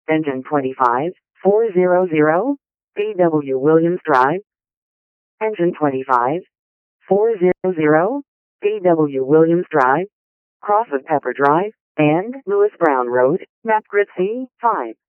Engine 25, 400, B.W. Williams Drive. Engine 25, 400, B.W. Williams Drive, Cross of Pepper Drive, and Lewis Brown Road, map grid C5.